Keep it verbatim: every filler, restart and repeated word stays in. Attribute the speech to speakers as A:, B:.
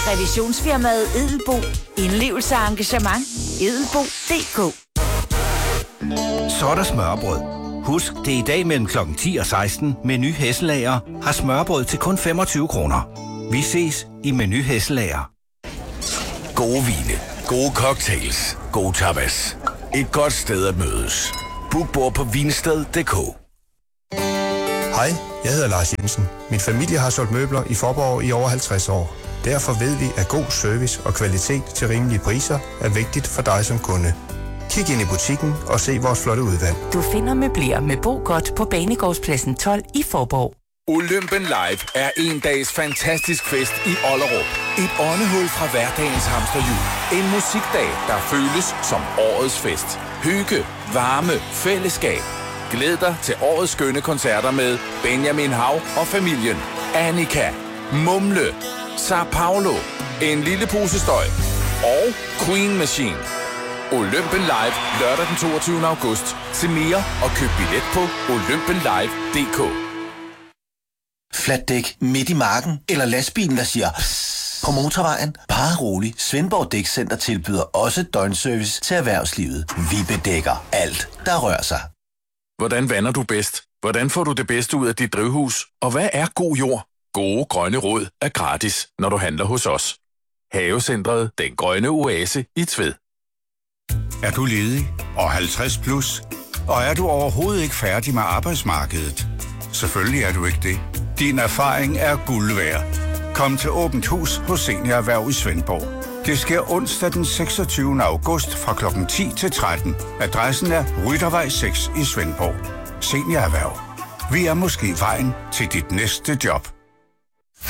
A: Revisionsfirmaet Edelbo. Indlevelse og engagement. edelbo punktum d k.
B: Så er der smørbrød. Husk, det er i dag mellem klokken ti og seksten. Meny Hesselager har smørbrød til kun femogtyve kroner. Vi ses i Meny Hesselager.
C: Gode vine, gode cocktails, gode tapas. Et godt sted at mødes. Book bord på vinsted punktum d k.
D: Hej, jeg hedder Lars Jensen. Min familie har solgt møbler i Faaborg i over halvtreds år. Derfor ved vi, at god service og kvalitet til rimelige priser er vigtigt for dig som kunde. Kig ind i butikken og se vores flotte udvalg.
E: Du finder møbler med Bo Godt på Banegårdspladsen tolv i Faaborg.
C: Olympen Live er en dags fantastisk fest i Ollerup. Et åndehul fra hverdagens hamsterhjul. En musikdag, der føles som årets fest. Hygge, varme, fællesskab. Glæd dig til årets skønne koncerter med Benjamin Hav og familien. Annika, Mumle, Sao Paulo, En lille pose støj og Queen Machine. Olympen Live lørdag den toogtyvende august. Se mere og køb billet på olympen live punktum d k.
F: Flatdæk midt i marken, eller lastbilen, der siger psst på motorvejen. Bare rolig. Svendborg Dækcenter tilbyder også døgnservice til erhvervslivet. Vi bedækker alt, der rører sig.
C: Hvordan vander du bedst? Hvordan får du det bedste ud af dit drivhus? Og hvad er god jord? Gode grønne råd er gratis, når du handler hos os. Havecentret Den Grønne Oase i Tved.
G: Er du ledig og halvtreds plus? Og er du overhovedet ikke færdig med arbejdsmarkedet? Selvfølgelig er du ikke det. Din erfaring er guld værd. Kom til Åbent Hus hos Senior Erhverv i Svendborg. Det sker onsdag den seksogtyvende august fra klokken ti til tretten. Adressen er Ryttervej seks i Svendborg. Senior Erhverv. Vi er måske vejen til dit næste job.